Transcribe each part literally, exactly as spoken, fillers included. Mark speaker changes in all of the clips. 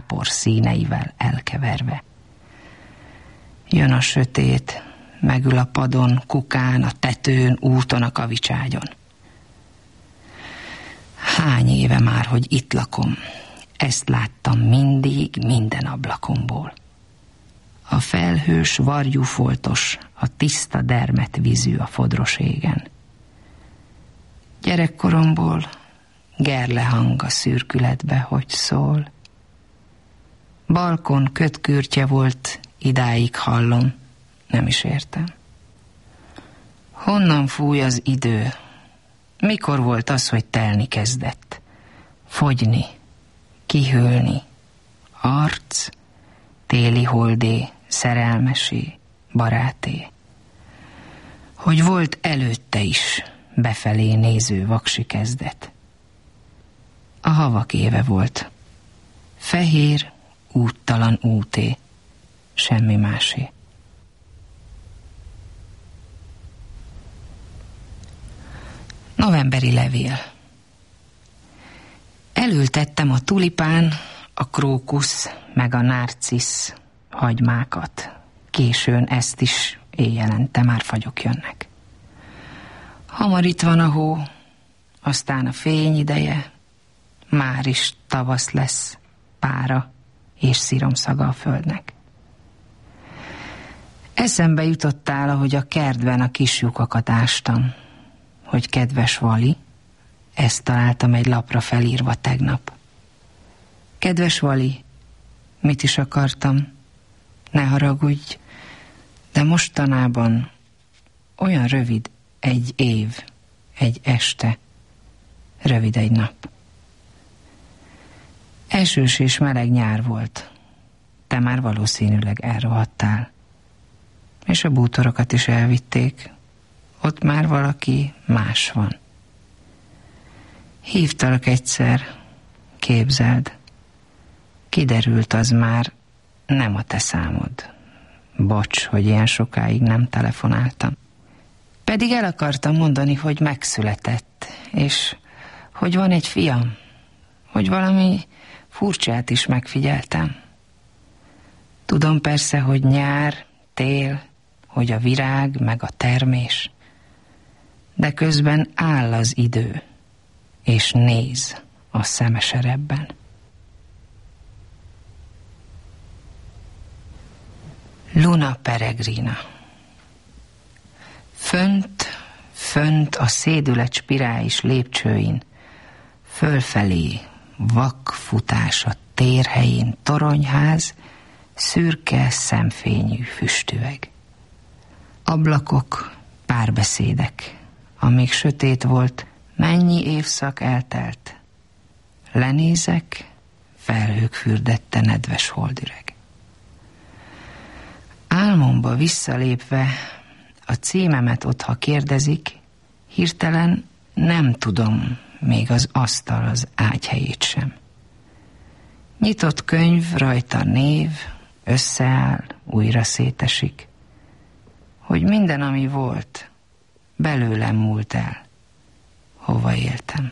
Speaker 1: zápor színeivel elkeverve. Jön a sötét, megül a padon, kukán, a tetőn, úton, a kavicságyon. Hány éve már, hogy itt lakom, ezt láttam mindig, minden ablakomból. A felhős, varjúfoltos, a tiszta dermet vízű a fodros égen. Gyerekkoromból gerle hang a szürkületbe, hogy szól. Balkon kötkürtje volt, idáig hallom, nem is értem. Honnan fúj az idő? Mikor volt az, hogy telni kezdett? Fogyni, kihűlni, arc, téli holdé, szerelmesé, baráté. Hogy volt előtte is befelé néző vaksi kezdet. A havak éve volt. Fehér, úttalan úté, semmi másé. Novemberi levél. Elültettem a tulipán, a krókusz meg a nárcisz hagymákat. Későn ezt is éjjelente már fagyok jönnek. Hamar itt van a hó, aztán a fény ideje, már is tavasz lesz, pára és sziromszaga a földnek. Eszembe jutottál, ahogy a kertben a kis lyukakat ástam, hogy kedves Vali, ezt találtam egy lapra felírva tegnap. Kedves Vali, mit is akartam? Ne haragudj, de mostanában olyan rövid egy év, egy este, rövid egy nap. Esős és meleg nyár volt. Te már valószínűleg elrohadtál. És a bútorokat is elvitték. Ott már valaki más van. Hívtalak egyszer, képzeld. Kiderült, az már nem a te számod. Bocs, hogy ilyen sokáig nem telefonáltam. Pedig el akartam mondani, hogy megszületett, és hogy van egy fiam, hogy valami furcsát is megfigyeltem. Tudom persze, hogy nyár, tél, hogy a virág, meg a termés, de közben áll az idő, és néz a szemeserebben. Luna Peregrina. Fönt, fönt a szédület spirális lépcsőin, fölfelé vakfutás a térhelyén, toronyház, szürke szemfényű füstüveg. Ablakok, párbeszédek, amíg sötét volt, mennyi évszak eltelt. Lenézek, felhők fürdette nedves holdüreg. Álmomba visszalépve, a címemet ottha kérdezik, hirtelen nem tudom még az asztal az ágyhelyét sem. Nyitott könyv, rajta név, összeáll, újra szétesik. Hogy minden, ami volt, belőlem múlt el, hova éltem.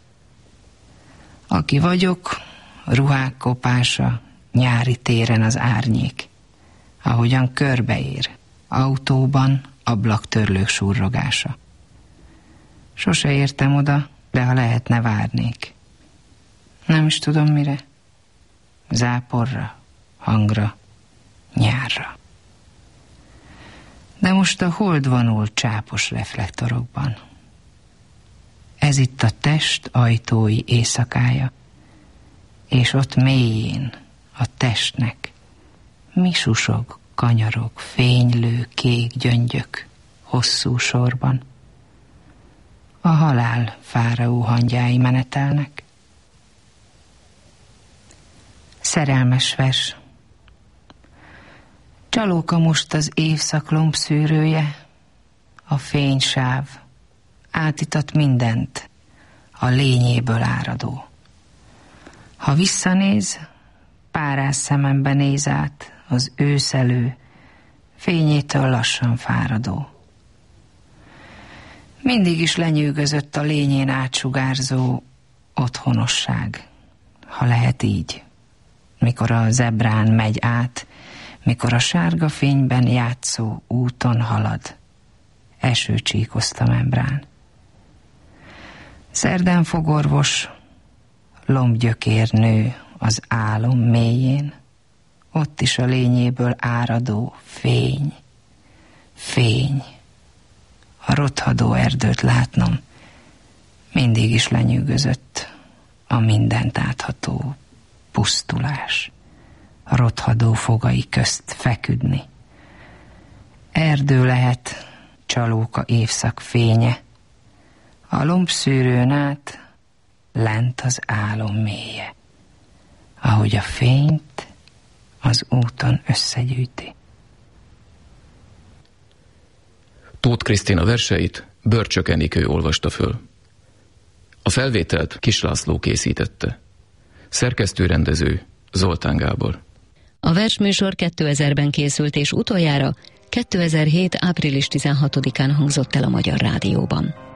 Speaker 1: Aki vagyok, ruhák kopása, nyári téren az árnyék, ahogyan körbeér, autóban ablaktörlők surrogása. Sose értem oda, de ha lehetne, várnék. Nem is tudom mire. Záporra, hangra, nyárra. De most a hold vonul csápos reflektorokban. Ez itt a test ajtói éjszakája, és ott mélyén a testnek mi susog, kanyarog, fénylő, kék gyöngyök hosszú sorban. A halál fáraó hangyái menetelnek. Szerelmes vers. Csalóka most az évszak lombszűrője, a fénysáv átitat mindent, a lényéből áradó. Ha visszanéz, párás szemembe néz át az őszelő, fényétől lassan fáradó. Mindig is lenyűgözött a lényén átsugárzó otthonosság, ha lehet így, mikor a zebrán megy át, mikor a sárga fényben játszó úton halad, esőcsíkozta membrán. Szerdán fogorvos, lombgyökér nő az álom mélyén, ott is a lényéből áradó fény, fény. A rothadó erdőt látnom, mindig is lenyűgözött a mindent átható pusztulás, a rothadó fogai közt feküdni. Erdő lehet csalóka évszak fénye, a lombszűrőn át lent az álom mélye, ahogy a fényt az úton összegyűjti.
Speaker 2: Tóth Krisztina verseit Börcsök Enikő olvasta föl. A felvételt Kis László készítette. Szerkesztő-rendező Zoltán Gábor.
Speaker 3: A versműsor kétezerben készült, és utoljára kétezer-hét. április tizenhatodikán hangzott el a Magyar Rádióban.